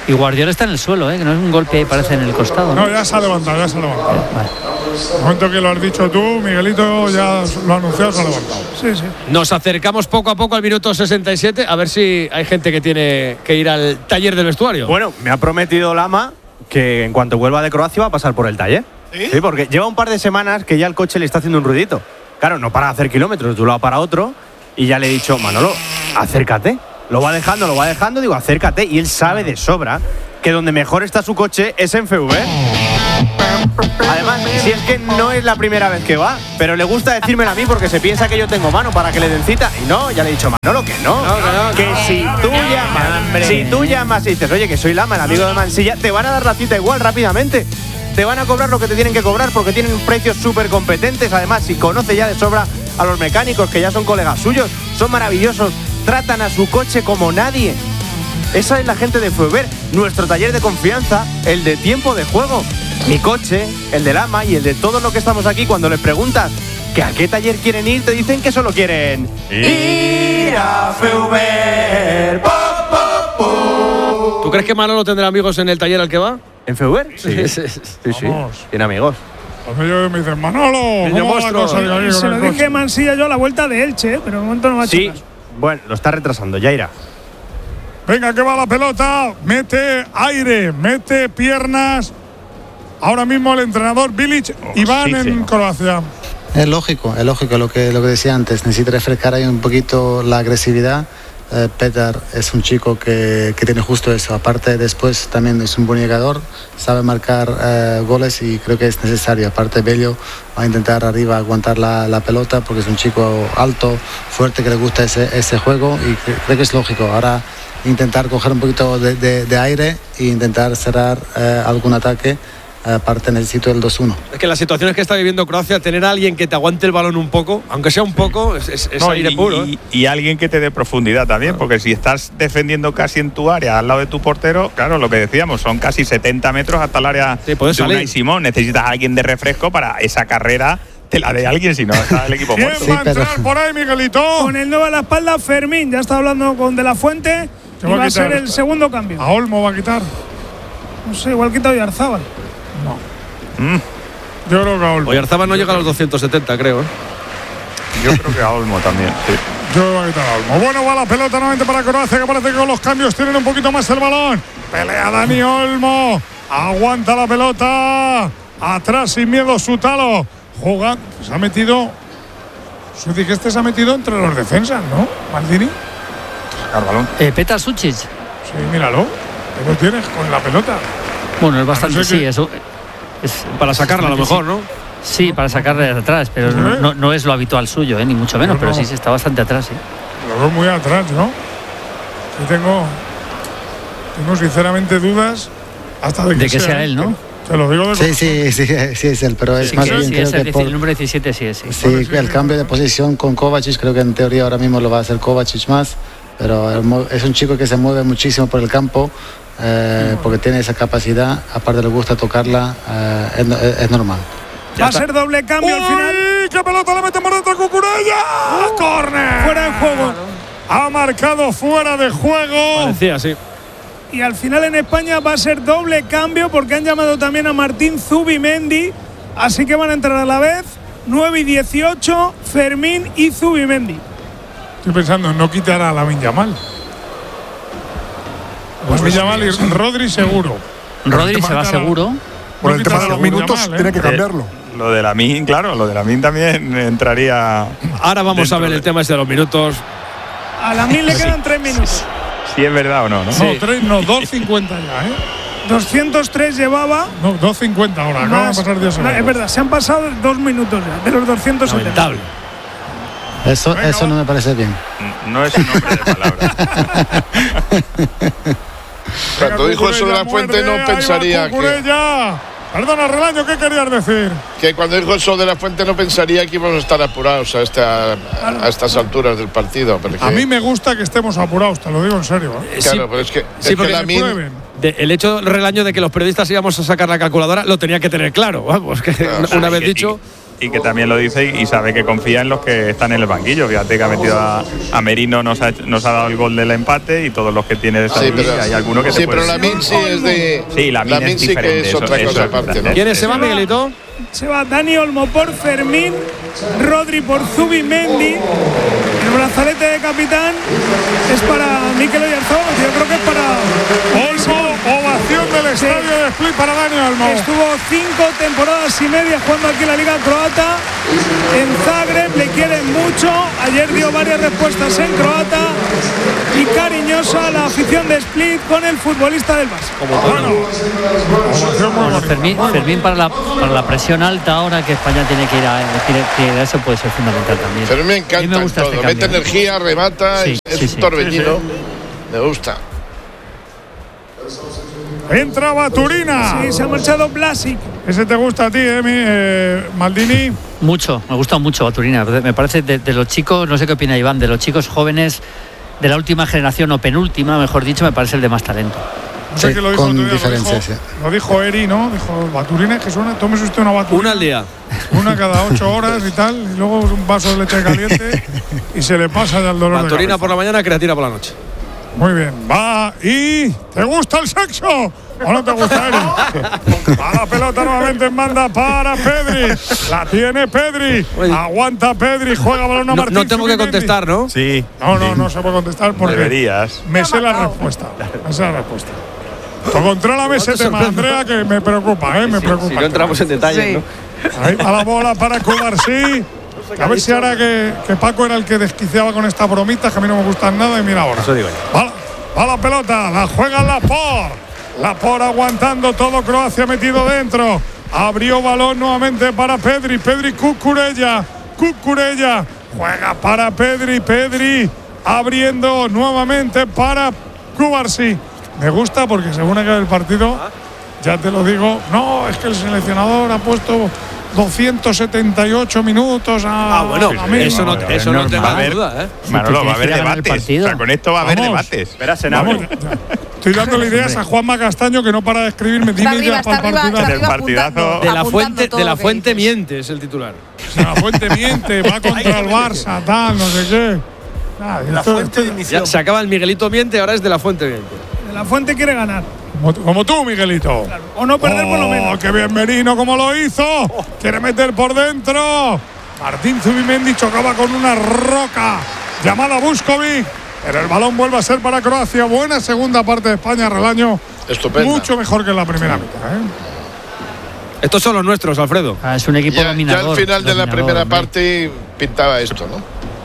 Y Guardiola está en el suelo, que no es un golpe, parece en el costado. No, ya se ha levantado, Vale. El momento que lo has dicho tú, Miguelito, ya lo ha anunciado, se ha levantado. Sí. Nos acercamos poco a poco al minuto 67, a ver si hay gente que tiene que ir al taller del vestuario. Bueno, me ha prometido Lama que en cuanto vuelva de Croacia va a pasar por el taller. Sí, porque lleva un par de semanas que ya el coche le está haciendo un ruidito. Claro, no para hacer kilómetros de un lado para otro. Y ya le he dicho, Manolo, acércate. Lo va dejando, digo, acércate. Y él sabe de sobra que donde mejor está su coche es en FV. Además, si es que no es la primera vez que va, pero le gusta decírmelo a mí porque se piensa que yo tengo mano para que le den cita. Y no, ya le he dicho, Manolo, que no. Que si tú llamas y dices, oye, que soy Lama, el amigo de Mansilla, te van a dar la cita igual rápidamente. Te van a cobrar lo que te tienen que cobrar porque tienen precios súper competentes. Además, si conoce ya de sobra a los mecánicos, que ya son colegas suyos, son maravillosos, tratan a su coche como nadie. Esa es la gente de Feuber, nuestro taller de confianza, el de tiempo de juego. Mi coche, el de Lama y el de todos los que estamos aquí, cuando les preguntas que a qué taller quieren ir, te dicen que solo quieren ir a Feuber. ¿Tú crees que Manolo tendrá amigos en el taller al que va? ¿En Feuber? Sí. Tiene amigos. Ellos me dicen, Manolo, ¿cómo va la cosa? Se lo dije Mansilla yo a la vuelta de Elche, pero de momento no va a Sí, bueno, lo está retrasando, ya irá. Venga, que va la pelota, mete aire, mete piernas. Ahora mismo el entrenador Bilic y van en Croacia. Es lógico lo que decía antes. Necesita refrescar ahí un poquito la agresividad. Petar es un chico que tiene justo eso. Aparte, después también es un buen llegador, sabe marcar goles y creo que es necesario. Aparte, Bello va a intentar arriba aguantar la pelota porque es un chico alto, fuerte, que le gusta ese juego y creo que es lógico. Ahora intentar coger un poquito de aire e intentar cerrar algún ataque. Aparte necesito el 2-1. Es que las situaciones que está viviendo Croacia, tener a alguien que te aguante el balón un poco, aunque sea un poco, es aire puro. Y alguien que te dé profundidad también, porque si estás defendiendo casi en tu área, al lado de tu portero, claro, lo que decíamos, son casi 70 metros hasta el área de Unai Simón. Necesitas a alguien de refresco para esa carrera. Te la de alguien, si no está el equipo muerto. ¿Quién va a entrar por ahí, Miguelito? Con el 9 a la espalda, Fermín. Ya está hablando con De La Fuente. Y va a ser el segundo cambio. ¿A Olmo va a quitar? No sé, igual quita Oyarzábal. No. Yo creo que a Olmo. Oyarzábal no llega a los 270, creo. Yo creo que a Olmo también, sí. Yo voy a quitar a Olmo. Bueno, va la pelota nuevamente para Croacia, que parece que con los cambios tienen un poquito más el balón. Pelea Dani Olmo. Aguanta la pelota. Atrás sin miedo Sutalo. Jugando. Se ha metido. Suci, que se ha metido entre los defensas, ¿no? Maldini. Sacar balón. Petar Sucic. Sí, míralo. Ahí lo tienes con la pelota. Bueno, es bastante, sí, eso. Es para sacarla a lo mejor, ¿no? Sí, para sacarla de atrás, pero no es lo habitual suyo, ni mucho menos, pero sí se está bastante atrás. Lo veo muy atrás, ¿no? Sí, tengo sinceramente dudas hasta de que sea él, ¿no? Te lo digo de Sí, es él, pero es más bien es creo que el número 17 sí es. Sí, el cambio de posición con Kovacic, creo que en teoría ahora mismo lo va a hacer Kovacic más, pero es un chico que se mueve muchísimo por el campo. Porque tiene esa capacidad, aparte le gusta tocarla, es normal. Va a ser doble cambio al final. ¡Qué pelota la mete por dentro Cucurella! ¡Córner! Fuera de juego. Ha marcado fuera de juego. Parecía, sí. Y al final en España va a ser doble cambio porque han llamado también a Martín Zubimendi. Así que van a entrar a la vez 9 y 18, Fermín y Zubimendi. Estoy pensando en no quitar a Lamine Yamal. Lamine Yamal y Rodri seguro. Rodri se va seguro. Por el tema de los minutos tiene que cambiarlo. Lo de Lamine, claro, lo de Lamine también entraría. Ahora vamos a ver el tema ese de los minutos. A Lamine le quedan 3 minutos. Si es verdad o no, ¿no? Sí. No, 2.50 ya, 203 llevaba. No, 2.50 ahora. Acaban de pasar 10 segundos. Es verdad, se han pasado 2 minutos ya, de los 270. Lamentable. Eso no me parece bien. No es un hombre de palabras. Cuando dijo eso de La Fuente no pensaría que… Perdona, Relaño, ¿qué querías decir? Que cuando dijo eso de La Fuente no pensaría que íbamos a estar apurados a estas alturas del partido. A mí me gusta que estemos apurados, te lo digo en serio. Claro, pero es que el hecho del Relaño de que los periodistas íbamos a sacar la calculadora lo tenía que tener claro. Vamos, que una vez dicho… y que también lo dice y sabe que confía en los que están en el banquillo. Fíjate que ha metido a Merino, nos ha dado el gol del empate y todos los que tiene de Sevilla, hay alguno que sí, pero Lamine sí es de. Sí, Lamine es diferente. Que es otra cosa aparte, ¿no? ¿Quiénes se van, Miguelito? Se va Dani Olmo por Fermín, Rodri por Zubimendi. El brazalete de capitán es para Mikel Oyarzabal. Yo creo que es para Olmo. Ovación del estadio de Split para Dani Olmo. Estuvo 5 temporadas y media jugando aquí en la Liga Croata. En Zagreb le quieren mucho. Ayer dio varias respuestas en croata. Y cariñosa la afición de Split con el futbolista del Barça. Fermín para la presión alta ahora que España tiene que ir a eso puede ser fundamental también. Pero me encanta me gusta todo. este Mete energía, remata, es un torbellino. Me gusta. Entra Baturina. Sí, se ha marchado Blasic. Ese te gusta a ti, Maldini. Mucho, me gusta mucho Baturina. Me parece de los chicos, no sé qué opina Iván, de los chicos jóvenes de la última generación o penúltima, mejor dicho, me parece el de más talento. No sé qué lo dijo con diferencia, sí. Lo dijo Eri, ¿no? Dijo, Baturina, que suena, tómese usted una Baturina. Una al día. Una cada 8 horas y tal, y luego un vaso de leche caliente y se le pasa ya el dolor Baturina de cabeza. por la mañana, creatina por la noche. Muy bien, va y... ¿Te gusta el sexo? ¿O no te gusta, Eri? Va la pelota nuevamente en banda para Pedri. La tiene Pedri. Aguanta Pedri, juega balón a Martín. No tengo que contestar, ¿no? Sí. No se puede contestar porque... Deberías. Me sé la respuesta. Contrólame ese tema, Andrea, que me preocupa, me preocupa. Si no entramos en detalle, ¿no? Ahí va la bola para Cubarsí. A ver si ahora que Paco era el que desquiciaba con estas bromitas, que a mí no me gustan nada, y mira ahora. Eso digo yo. Va la pelota, la juega Lapor aguantando todo, Croacia metido dentro. Abrió balón nuevamente para Pedri. Pedri Cucurella. Juega para Pedri abriendo nuevamente para Cubarsí. Me gusta porque según acabe el partido, ya te lo digo, no, es que el seleccionador ha puesto 278 minutos a eso no te va a haber duda, Manolo, va a haber debates. O sea, con esto va a haber debates. Estoy dándole ideas a Juanma Castaño, que no para de escribirme. Dime ya para el partidazo. El partidazo. De la fuente miente es el titular. La fuente miente, va contra el Barça, tal, no sé qué. La fuente de inicio. Se acaba el Miguelito miente, ahora es de la fuente miente. De la fuente quiere ganar. Como tú, Miguelito. Claro. O no perder por lo menos. ¡Qué bien Merino como lo hizo! Quiere meter por dentro. Martín Zubimendi chocaba con una roca llamada Vuskovic. Pero el balón vuelve a ser para Croacia. Buena segunda parte de España, Relaño. Estupenda. Mucho mejor que en la primera mitad. Estos son los nuestros, Alfredo. Es un equipo dominador. Ya al final de la primera parte pintaba esto, ¿no?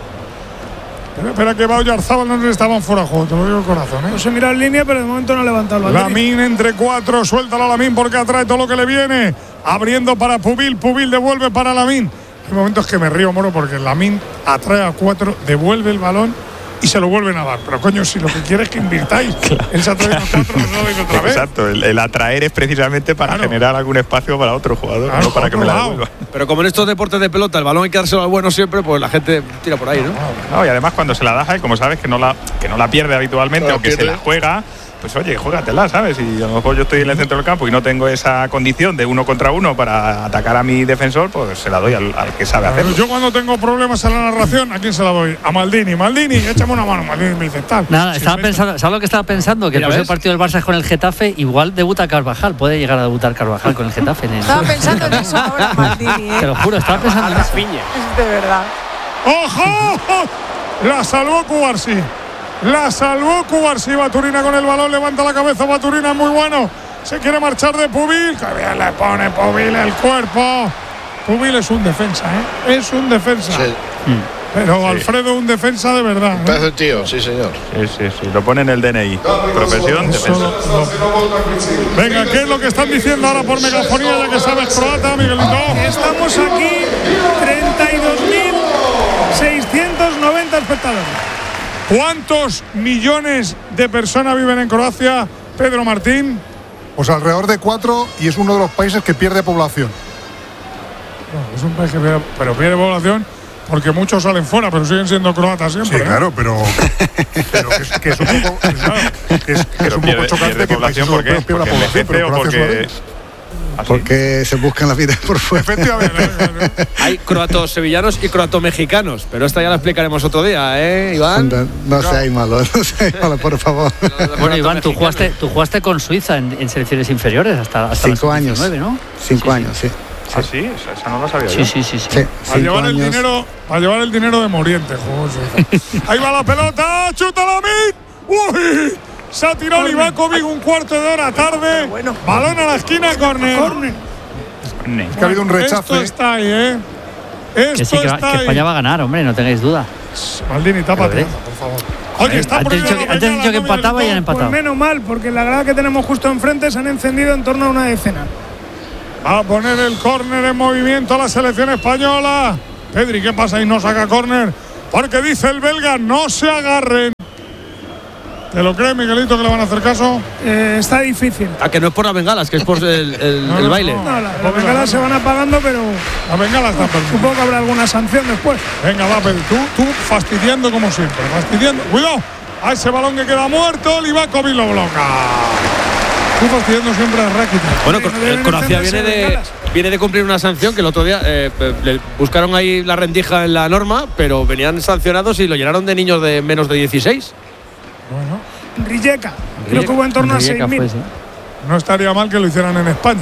Pero espera que va Oyarzabal, no estaban fuera de juego, te lo digo de corazón. No se mira en línea, pero de momento no ha levantado el balón. Lamine entre 4, suéltalo a Lamine porque atrae todo lo que le viene. Abriendo para Pubil devuelve para Lamine. Hay momentos que me río, Moro, porque Lamine atrae a 4, devuelve el balón y se lo vuelven a dar. Pero coño, si lo que quieres es que invirtáis, él se ha traído a 4, no lo dice otra vez. Exacto, el atraer es precisamente para generar algún espacio para otro jugador, no para que me la devuelva. Pero como en estos deportes de pelota el balón hay que dárselo al bueno siempre, pues la gente tira por ahí, ¿no? No, y además cuando se la das, como sabes que no la pierde habitualmente, aunque se la juega, pues oye, juégatela, ¿sabes? Y a lo mejor yo estoy en el centro del campo y no tengo esa condición de 1 contra 1 para atacar a mi defensor, pues se la doy al que sabe hacerlo. Yo cuando tengo problemas en la narración, ¿a quién se la doy? A Maldini. Maldini, échame una mano. Maldini me dice tal. Nada, estaba pensando, ¿sabes lo que estaba pensando? Que el próximo partido del Barça es con el Getafe, igual debuta Carvajal, puede llegar a debutar Carvajal con el Getafe. Estaba pensando en eso ahora, Maldini. Te lo juro, estaba pensando en eso. Es de verdad. ¡Ojo! La salvó Cubarsí. Baturina con el balón, levanta la cabeza. Baturina es muy bueno. Se quiere marchar de Pubil. Que bien le pone Pubil el cuerpo. Pubil es un defensa, Es un defensa. Sí. Pero Alfredo, un defensa de verdad. Pedazo de tío, sí, señor. Sí. Lo pone en el DNI. Profesión, defensa. Venga, ¿qué es lo que están diciendo ahora por megafonía, ya que sabes croata, Miguelito? Estamos aquí, 32.690 espectadores. ¿Cuántos millones de personas viven en Croacia, Pedro Martín? Pues alrededor de 4, y es uno de los países que pierde población. No, es un país que pierde población porque muchos salen fuera, pero siguen siendo croatas siempre. Sí, claro, pero que es un poco, que es un poco chocante que población porque pierde la población, pero Croacia es porque se buscan la vida por fuera. Efectivamente. Hay croatos sevillanos y croato-mexicanos, pero esta ya la explicaremos otro día, Iván. No seáis malos, por favor. Bueno, Iván, tú jugaste con Suiza en selecciones inferiores hasta 5 años, 19, ¿no? 5 años, sí. ¿Ah, sí? Esa no lo sabía yo. Sí. Para llevar el dinero de Moriente, Ahí va la pelota, chuta la mit. ¡Uy! Se ha tirado Livakovic un cuarto de hora tarde. Balón a la esquina, córner. Es que ha habido un rechazo. Esto está ahí, Que España va a ganar, hombre, no tengáis duda. Maldini, tápate, por favor. Oye, está antes dicho que empataba y han empatado. Pues menos mal, porque la grada que tenemos justo enfrente se han encendido en torno a una decena. A poner el córner en movimiento a la selección española. Pedri, ¿qué pasa? Y no saca córner. Porque dice el belga, no se agarren. ¿Te lo crees, Miguelito, que le van a hacer caso? Está difícil. Que no es por las bengalas, que es por el baile. No, las bengalas se van apagando, pero las bengalas están perdidas. Supongo que habrá alguna sanción después. Venga, va, Pedri, tú fastidiando como siempre. Cuidado. A ese balón que queda muerto, Livakovic lo bloca. Tú fastidiando siempre a Rakitic. Bueno, Croacia viene de cumplir una sanción que el otro día le buscaron ahí la rendija en la norma, pero venían sancionados y lo llenaron de niños de menos de 16. Bueno. Rijeka, creo que hubo en torno a 6.000. No estaría mal que lo hicieran en España.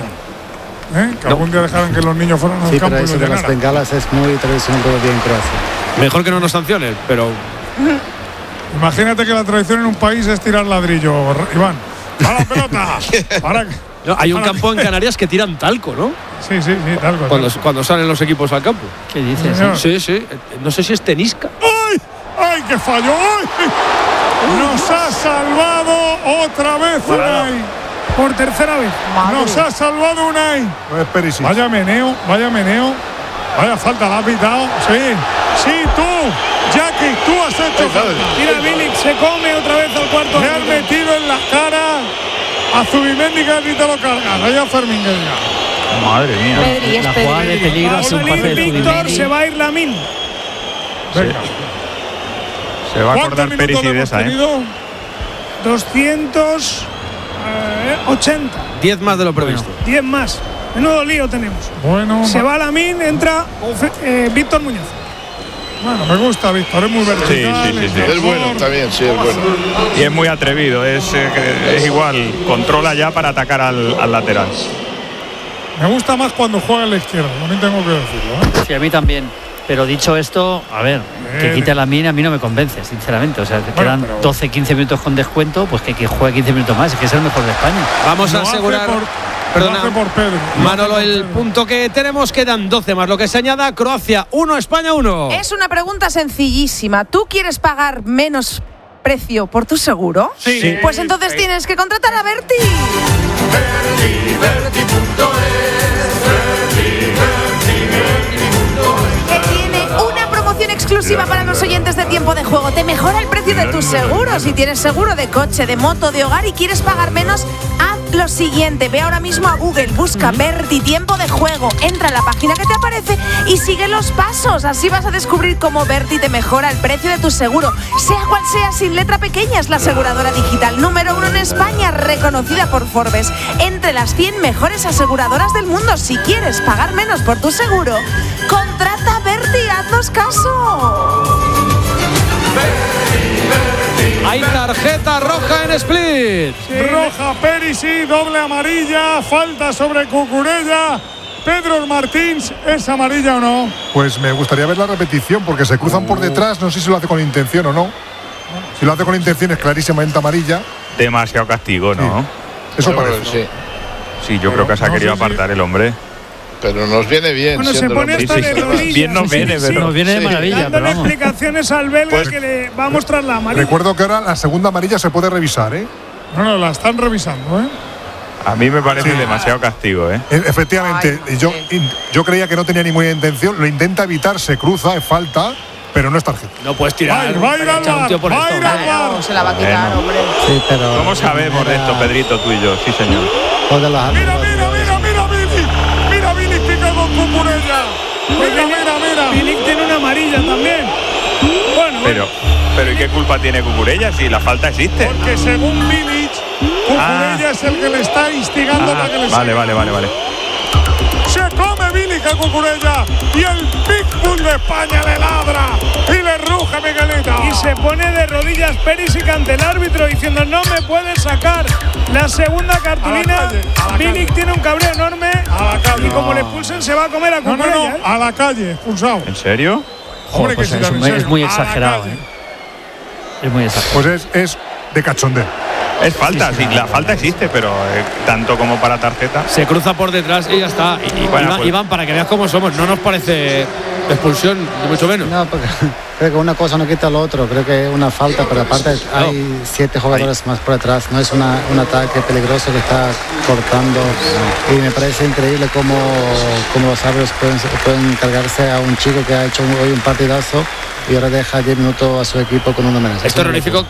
Que algún día dejaran que los niños fueran al campo pero y lo eso de las llenaran. bengalas es muy tradicional todavía en Croacia. Mejor que no nos sancionen, pero... Imagínate que la tradición en un país es tirar ladrillo, Iván. ¡A la pelota! Hay un campo en Canarias que tiran talco, ¿no? Sí, talco. Cuando salen los equipos al campo. ¿Qué dices? Sí. No sé si es tenisca. ¡Ay, qué fallo! ¡Ay! Nos ha salvado otra vez Unai. Por tercera vez. Nos ha salvado Unai. Pues Perisic. Vaya meneo. Vaya falta, la ha pitado. Sí, tú. Jackie, tú has hecho falta. Mira, Bilic se come otra vez al cuarto. Le han metido en la cara a Zubimendi, que ni te lo cargas. Ahí a Fermín, que diga. Madre mía. Pedri, es La jugada de peligro ha sido un pase de Víctor, Zubimendi. se va a ir Lamine. Venga. Se va a acordar Perisic de esa, 280. 10 más de lo previsto. 10 más. Menudo lío tenemos. Bueno. Se va Lamine, entra Víctor Muñoz. Bueno, me gusta Víctor, es muy vertical. Sí. Es bueno también, sí, es bueno. Y es muy atrevido, es igual, controla ya para atacar al lateral. Me gusta más cuando juega a la izquierda, también tengo que decirlo. Sí, a mí también. Pero dicho esto, a ver, que quite la mina a mí no me convence, sinceramente. O sea, te quedan 12-15 minutos con descuento, pues que juegue 15 minutos más, es que es el mejor de España. Vamos a asegurar. Perdona, por Pedro. Manolo, el punto que tenemos, quedan 12 más lo que se añada. Croacia 1, España 1. Es una pregunta sencillísima. ¿Tú quieres pagar menos precio por tu seguro? Sí. Pues entonces tienes que contratar a Berti. Que tiene una promoción exclusiva para los oyentes de Tiempo de Juego. Te mejora el precio de tus seguros. Si tienes seguro de coche, de moto, de hogar y quieres pagar menos, haz lo siguiente. Ve ahora mismo a Google, busca Berti Tiempo de Juego, entra en la página que te aparece y sigue los pasos. Así vas a descubrir cómo Berti te mejora el precio de tu seguro. Sea cual sea, sin letra pequeña, es la aseguradora digital número 1 en España, reconocida por Forbes entre las 100 mejores aseguradoras del mundo. Si quieres pagar menos por tu seguro, contrata a Berti, haznos caso. Hay tarjeta roja en Split. Roja Perisic, doble amarilla, falta sobre Cucurella. Pedro Martins, ¿es amarilla o no? Pues me gustaría ver la repetición porque se cruzan por detrás, no sé si lo hace con intención o no. Si lo hace con intención es clarísimamente amarilla. Demasiado castigo, ¿no? Sí. Eso parece. Sí, yo creo que se ha querido apartar el hombre. Pero nos viene bien. Bueno, se pone hasta de rodillas. Bien nos viene, pero nos viene de maravilla. Dándole explicaciones al belga que le va a mostrar la amarilla. Recuerdo que ahora la segunda amarilla se puede revisar, No, la están revisando, A mí me parece demasiado castigo, Efectivamente, yo creía que no tenía ninguna intención, lo intenta evitar, se cruza, es falta, pero no es tarjeta. No puedes tirar. Va a ir al bar, Se la va a quitar, hombre. Sí, pero ¿Cómo sabemos de esto, Pedrito, tú y yo? Sí, señor. Mira, Bilic pica con Cucurella. Mira. Bilic tiene una amarilla también. Bueno, Pero ¿y qué culpa tiene Cucurella si la falta existe? Porque según Bilic, Cucurella es el que le está instigando para que le Vale. Se come Bilica Cucurella y el Pitbull de España le ladra y le ruge Miguelito. Y se pone de rodillas Perisic ante el árbitro diciendo no me puedes sacar la segunda cartulina. Bilic tiene un cabreo enorme y como le expulsen se va a comer a Cucurella. No, a la calle, expulsado. ¿En serio? Hombre, pues que es muy exagerado. Es muy exagerado. Pues es de cachondeo. Es falta, sí, la falta existe, pero tanto como para tarjeta. Se cruza por detrás y ya está. Y bueno, Iván, pues, Iván, para que veas cómo somos, no nos parece expulsión, ni mucho menos. No, porque creo que una cosa no quita lo otro. Creo que es una falta, pero aparte hay 7 jugadores más por detrás. No es un ataque peligroso que está cortando. Y me parece increíble cómo los árbitros pueden cargarse a un chico que ha hecho hoy un partidazo y ahora deja 10 minutos a su equipo con uno menos. Es terrorífico